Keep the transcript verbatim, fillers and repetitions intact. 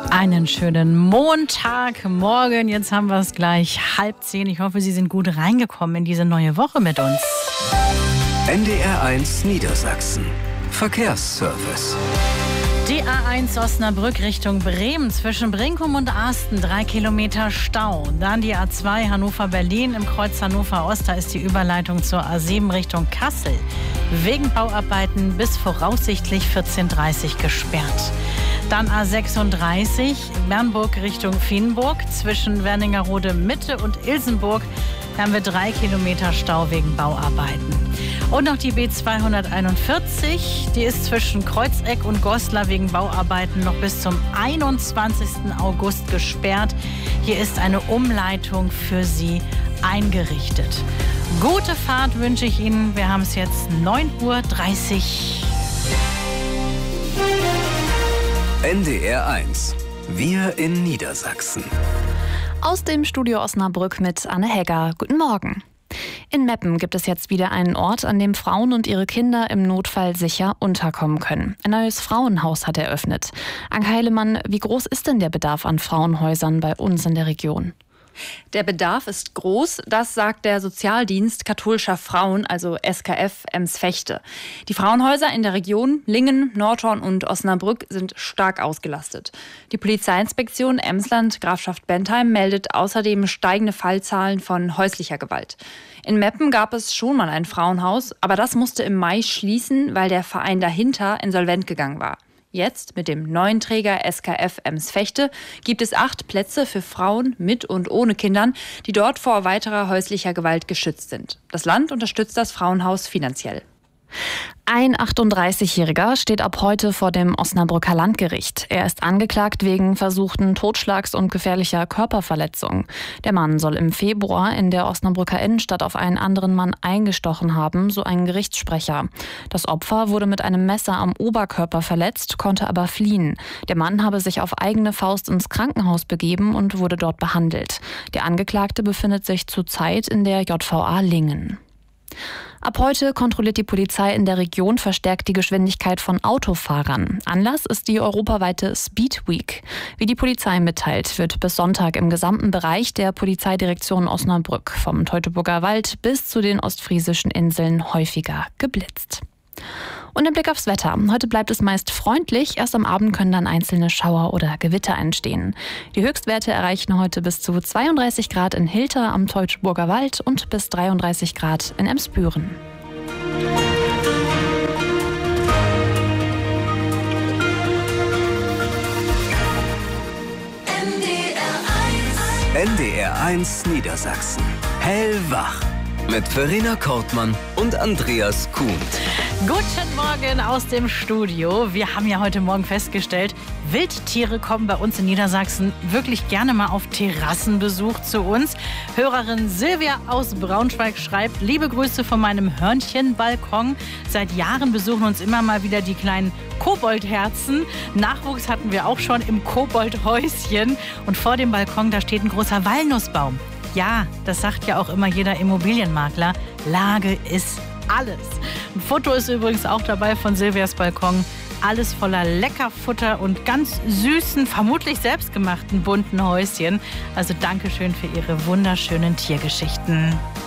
Einen schönen Montagmorgen. Jetzt haben wir es gleich halb zehn. Ich hoffe, Sie sind gut reingekommen in diese neue Woche mit uns. N D R eins Niedersachsen. Verkehrsservice. Die A eins Osnabrück Richtung Bremen zwischen Brinkum und Asten, drei Kilometer Stau. Dann die A zwei Hannover-Berlin im Kreuz Hannover-Ost, da ist die Überleitung zur A sieben Richtung Kassel. Wegen Bauarbeiten bis voraussichtlich vierzehn Uhr dreißig gesperrt. Dann A sechsunddreißig Bernburg Richtung Vienburg zwischen Wernigerode Mitte und Ilsenburg. Da haben wir drei Kilometer Stau wegen Bauarbeiten. Und noch die B zweihunderteinundvierzig, die ist zwischen Kreuzeck und Goslar wegen Bauarbeiten noch bis zum einundzwanzigsten August gesperrt. Hier ist eine Umleitung für Sie eingerichtet. Gute Fahrt wünsche ich Ihnen. Wir haben es jetzt neun Uhr dreißig. N D R eins. Wir in Niedersachsen. Aus dem Studio Osnabrück mit Anne Hegger. Guten Morgen. In Meppen gibt es jetzt wieder einen Ort, an dem Frauen und ihre Kinder im Notfall sicher unterkommen können. Ein neues Frauenhaus hat eröffnet. Anke Heilemann, wie groß ist denn der Bedarf an Frauenhäusern bei uns in der Region? Der Bedarf ist groß, das sagt der Sozialdienst katholischer Frauen, also S K F Emsfechte. Die Frauenhäuser in der Region Lingen, Nordhorn und Osnabrück sind stark ausgelastet. Die Polizeiinspektion Emsland Grafschaft Bentheim meldet außerdem steigende Fallzahlen von häuslicher Gewalt. In Meppen gab es schon mal ein Frauenhaus, aber das musste im Mai schließen, weil der Verein dahinter insolvent gegangen war. Jetzt, mit dem neuen Träger S K F Emsfechte, gibt es acht Plätze für Frauen mit und ohne Kindern, die dort vor weiterer häuslicher Gewalt geschützt sind. Das Land unterstützt das Frauenhaus finanziell. Ein achtunddreißigjähriger steht ab heute vor dem Osnabrücker Landgericht. Er ist angeklagt wegen versuchten Totschlags und gefährlicher Körperverletzung. Der Mann soll im Februar in der Osnabrücker Innenstadt auf einen anderen Mann eingestochen haben, so ein Gerichtssprecher. Das Opfer wurde mit einem Messer am Oberkörper verletzt, konnte aber fliehen. Der Mann habe sich auf eigene Faust ins Krankenhaus begeben und wurde dort behandelt. Der Angeklagte befindet sich zurzeit in der J V A Lingen. Ab heute kontrolliert die Polizei in der Region verstärkt die Geschwindigkeit von Autofahrern. Anlass ist die europaweite Speed Week. Wie die Polizei mitteilt, wird bis Sonntag im gesamten Bereich der Polizeidirektion Osnabrück vom Teutoburger Wald bis zu den ostfriesischen Inseln häufiger geblitzt. Und der Blick aufs Wetter. Heute bleibt es meist freundlich. Erst am Abend können dann einzelne Schauer oder Gewitter entstehen. Die Höchstwerte erreichen heute bis zu zweiunddreißig Grad in Hilter am Teutoburger Wald und bis dreiunddreißig Grad in Emsbüren. N D R eins Niedersachsen. Hellwach. Mit Verena Kortmann und Andreas Kuhn. Guten Morgen aus dem Studio. Wir haben ja heute Morgen festgestellt, Wildtiere kommen bei uns in Niedersachsen wirklich gerne mal auf Terrassenbesuch zu uns. Hörerin Silvia aus Braunschweig schreibt, liebe Grüße von meinem Hörnchenbalkon. Seit Jahren besuchen uns immer mal wieder die kleinen Koboldherzen. Nachwuchs hatten wir auch schon im Koboldhäuschen. Und vor dem Balkon, da steht ein großer Walnussbaum. Ja, das sagt ja auch immer jeder Immobilienmakler. Lage ist alles. Ein Foto ist übrigens auch dabei von Silvias Balkon. Alles voller Leckerfutter und ganz süßen, vermutlich selbstgemachten bunten Häuschen. Also Dankeschön für Ihre wunderschönen Tiergeschichten.